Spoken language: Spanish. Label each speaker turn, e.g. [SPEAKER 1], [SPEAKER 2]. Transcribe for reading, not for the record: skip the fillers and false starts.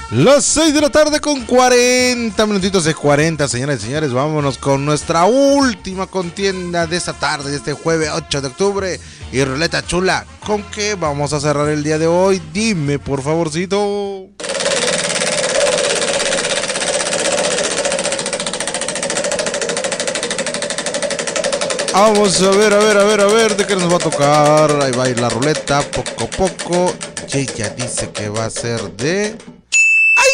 [SPEAKER 1] Las 6 de la tarde con 40 minutitos de 40, señoras y señores. Vámonos con nuestra última contienda de esta tarde, de este jueves 8 de octubre. Y ruleta chula, ¿con qué vamos a cerrar el día de hoy? Dime, por favorcito. Vamos a ver, ¿de qué nos va a tocar? Ahí va a ir la ruleta, poco a poco. Ella dice que va a ser de...